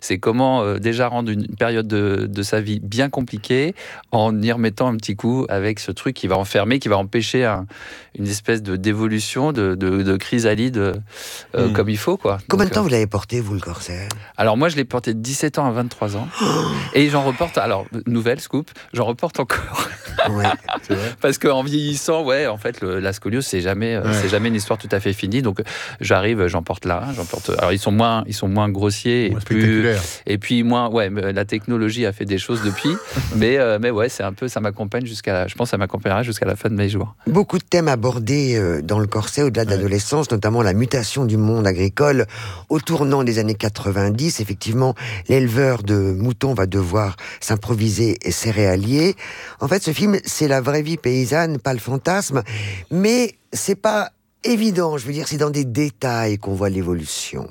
C'est comment déjà rendre une période de sa vie bien compliquée en y remettant un petit coup avec ce truc qui va enfermer, qui va empêcher une espèce d'évolution, de chrysalide comme il faut, quoi. Combien de temps vous l'avez porté, vous, le corset ? Alors moi, je l'ai porté de 17 ans à 23 ans. Et j'en reporte, alors, nouvelle scoop, j'en reporte encore. Ouais, c'est vrai. Parce qu'en vieillissant, ouais, en fait, la scoliose, c'est jamais une histoire tout à fait finie. Donc, j'arrive, j'en porte là. Alors, ils sont moins grossiers. Moins spectaculaires. Et puis, moins, ouais, la technologie a fait des choses depuis. mais ouais, c'est un peu, ça m'accompagne je pense, ça m'accompagnera jusqu'à la fin de mes jours. beaucoup de thèmes abordés dans le corset au-delà de l'adolescence, notamment la mutation du monde agricole au tournant des années 90. Effectivement, l'éleveur de moutons va devoir s'improviser céréalier. En fait, ce film, c'est la vraie vie paysanne, pas le fantasme, mais c'est pas évident. Je veux dire, c'est dans des détails qu'on voit l'évolution.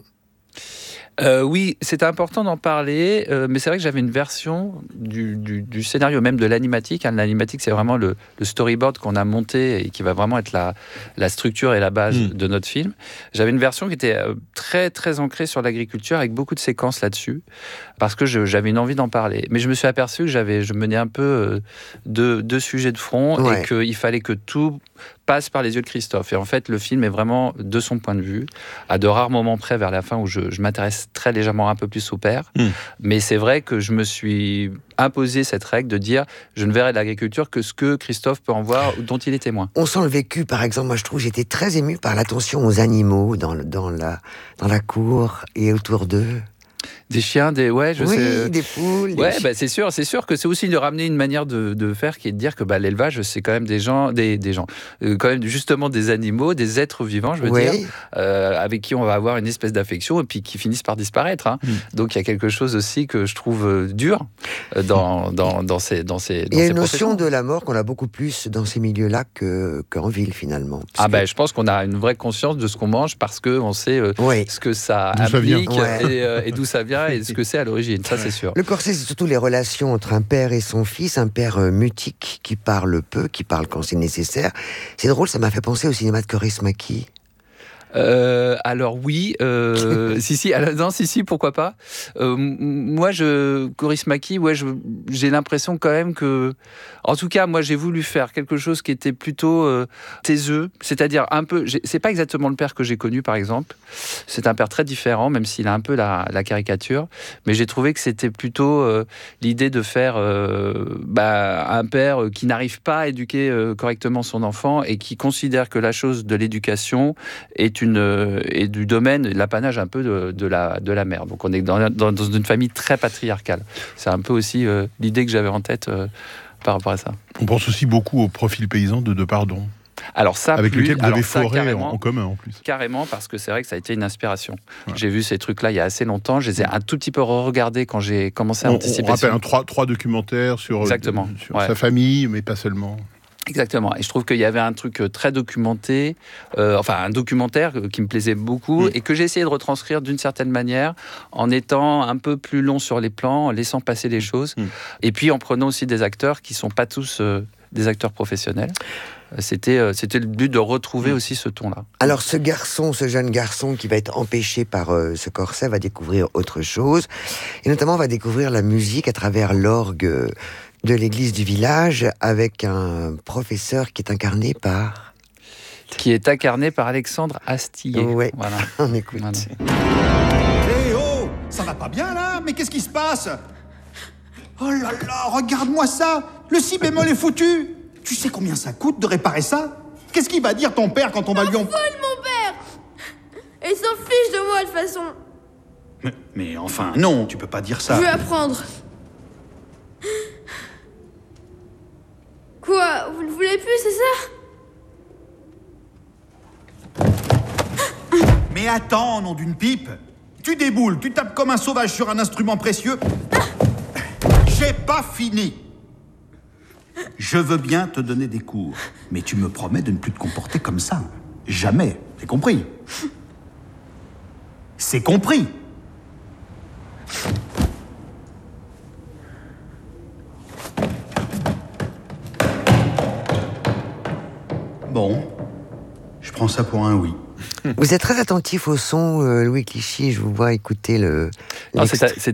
Oui, c'était important d'en parler, mais c'est vrai que j'avais une version du scénario, même de l'animatique. L'animatique, c'est vraiment le storyboard qu'on a monté et qui va vraiment être la structure et la base de notre film. J'avais une version qui était très, très ancrée sur l'agriculture, avec beaucoup de séquences là-dessus, parce que j'avais une envie d'en parler. Mais je me suis aperçu que je menais un peu deux sujets de front, et qu'il fallait que tout passe par les yeux de Christophe. Et en fait, le film est vraiment de son point de vue, à de rares moments près vers la fin où je m'intéresse très légèrement un peu plus au père. Mais c'est vrai que je me suis imposé cette règle de dire je ne verrai de l'agriculture que ce que Christophe peut en voir, dont il est témoin. On sent le vécu, par exemple. Moi, je trouve, j'étais très ému par l'attention aux animaux dans la cour et autour d'eux. Des chiens, des sais. Des poules. Ouais, c'est sûr que c'est aussi de ramener une manière de faire qui est de dire que l'élevage, c'est quand même des gens, quand même justement des animaux, des êtres vivants, je veux dire, avec qui on va avoir une espèce d'affection et puis qui finissent par disparaître. Donc il y a quelque chose aussi que je trouve dur dans ces Il y a une notion de la mort qu'on a beaucoup plus dans ces milieux-là qu'en ville, finalement. Je pense qu'on a une vraie conscience de ce qu'on mange parce qu'on sait ce que ça implique et d'où ça vient et ce que c'est à l'origine, ça c'est sûr. Le corset, c'est surtout les relations entre un père et son fils, un père mutique qui parle peu, qui parle quand c'est nécessaire. C'est drôle, ça m'a fait penser au cinéma de Kaurismäki. Alors oui, si, pourquoi pas. Moi, Kaurismäki, j'ai l'impression quand même que, en tout cas, moi, j'ai voulu faire quelque chose qui était plutôt taiseux, c'est-à-dire un peu. C'est pas exactement le père que j'ai connu, par exemple. C'est un père très différent, même s'il a un peu la caricature. Mais j'ai trouvé que c'était plutôt l'idée de faire un père qui n'arrive pas à éduquer correctement son enfant et qui considère que la chose de l'éducation est du domaine, l'apanage un peu de la mère. Donc on est dans une famille très patriarcale. C'est un peu aussi l'idée que j'avais en tête par rapport à ça. On pense aussi beaucoup au profil paysan de Depardon. Alors ça, avec lequel vous avez foré en commun en plus. Carrément, parce que c'est vrai que ça a été une inspiration. Ouais. J'ai vu ces trucs-là il y a assez longtemps. Je les ai un tout petit peu re-regardés quand j'ai commencé à anticiper. On rappelle trois documentaires sur sa famille, mais pas seulement. Exactement. Et je trouve qu'il y avait un truc très documenté, un documentaire qui me plaisait beaucoup et que j'ai essayé de retranscrire d'une certaine manière en étant un peu plus long sur les plans, en laissant passer les choses et puis en prenant aussi des acteurs qui ne sont pas tous des acteurs professionnels. C'était le but de retrouver aussi ce ton-là. Alors ce jeune garçon qui va être empêché par ce corset va découvrir autre chose et notamment va découvrir la musique à travers l'orgue de l'église du village avec un professeur qui est incarné par Alexandre Astier. Ouais, voilà. On écoute. Voilà. Oh, ça va pas bien là? Mais qu'est-ce qui se passe? Oh là là, regarde-moi ça! Le si bémol est foutu! Tu sais combien ça coûte de réparer ça? Qu'est-ce qu'il va dire ton père quand on va lui en... folle, mon père! Il s'en fiche de moi de toute façon. Mais enfin, non, tu peux pas dire ça. Je veux apprendre. Quoi? Vous ne voulez plus, c'est ça? Mais attends, nom d'une pipe! Tu déboules, tu tapes comme un sauvage sur un instrument précieux. J'ai pas fini. Je veux bien te donner des cours, mais tu me promets de ne plus te comporter comme ça. Jamais. C'est compris? C'est compris? Bon, je prends ça pour un oui. Vous êtes très attentif au son, Louis Clichy, je vous vois écouter le... C'est